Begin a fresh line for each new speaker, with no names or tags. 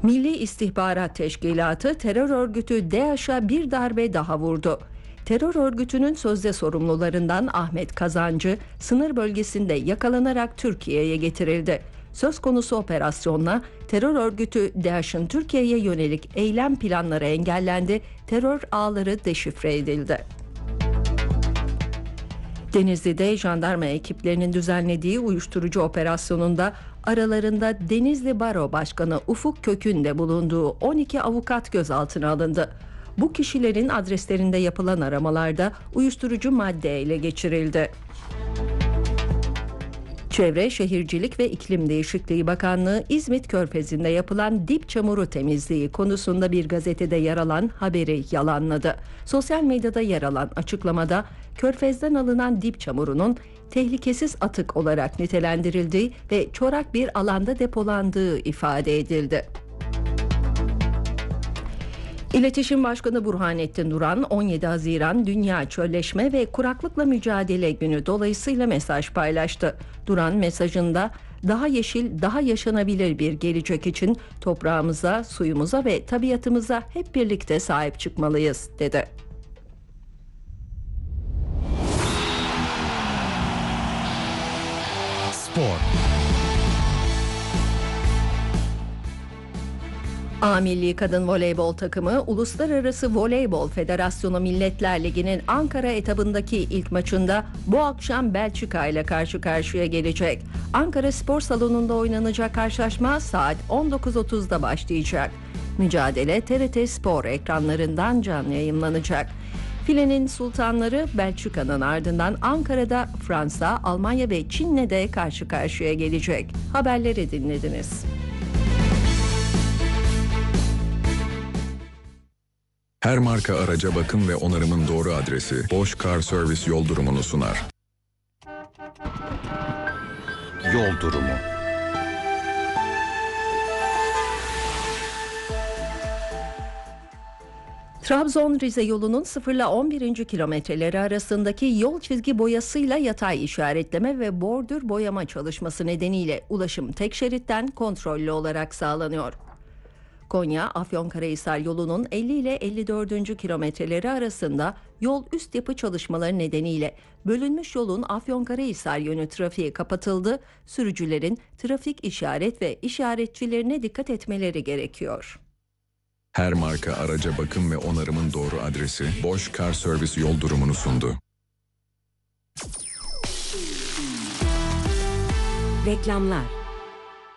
Milli İstihbarat Teşkilatı terör örgütü DAEŞ'a bir darbe daha vurdu. Terör örgütünün sözde sorumlularından Ahmet Kazancı sınır bölgesinde yakalanarak Türkiye'ye getirildi. Söz konusu operasyonla terör örgütü DAEŞ'in Türkiye'ye yönelik eylem planları engellendi, terör ağları deşifre edildi. Denizli'de jandarma ekiplerinin düzenlediği uyuşturucu operasyonunda aralarında Denizli Baro Başkanı Ufuk Kök'ün de bulunduğu 12 avukat gözaltına alındı. Bu kişilerin adreslerinde yapılan aramalarda uyuşturucu madde ele geçirildi. Çevre, Şehircilik ve İklim Değişikliği Bakanlığı İzmit Körfezi'nde yapılan dip çamuru temizliği konusunda bir gazetede yer alan haberi yalanladı. Sosyal medyada yer alan açıklamada Körfez'den alınan dip çamurunun tehlikesiz atık olarak nitelendirildiği ve çorak bir alanda depolandığı ifade edildi. İletişim Başkanı Burhanettin Duran 17 Haziran Dünya Çölleşme ve Kuraklıkla Mücadele Günü dolayısıyla mesaj paylaştı. Duran mesajında daha yeşil, daha yaşanabilir bir gelecek için toprağımıza, suyumuza ve tabiatımıza hep birlikte sahip çıkmalıyız dedi.
Spor.
A Milli Kadın Voleybol takımı Uluslararası Voleybol Federasyonu Milletler Ligi'nin Ankara etabındaki ilk maçında bu akşam Belçika ile karşı karşıya gelecek. Ankara Spor Salonu'nda oynanacak karşılaşma saat 19.30'da başlayacak. Mücadele TRT Spor ekranlarından canlı yayımlanacak. Filenin sultanları Belçika'nın ardından Ankara'da Fransa, Almanya ve Çin'le de karşı karşıya gelecek. Haberleri dinlediniz.
Her marka araca bakım ve onarımın doğru adresi Bosch Car Service yol durumunu sunar.
Yol durumu.
Trabzon-Rize yolunun 0 ile 11. kilometreleri arasındaki yol çizgi boyasıyla yatay işaretleme ve bordür boyama çalışması nedeniyle ulaşım tek şeritten kontrollü olarak sağlanıyor. Konya-Afyonkarahisar yolunun 50 ile 54. kilometreleri arasında yol üst yapı çalışmaları nedeniyle bölünmüş yolun Afyonkarahisar yönü trafiğe kapatıldı. Sürücülerin trafik işaret ve işaretçilerine dikkat etmeleri gerekiyor.
Her marka araca bakım ve onarımın doğru adresi Bosch Car Service yol durumunu sundu.
Reklamlar.